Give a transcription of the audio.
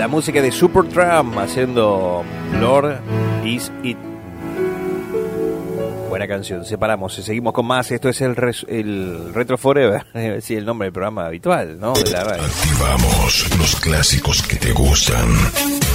La música de Supertramp haciendo Lord Is It. Buena canción. Separamos y seguimos con más. Esto es el Retro Forever. Sí, el nombre del programa habitual, ¿no? De la radio. Activamos los clásicos que te gustan.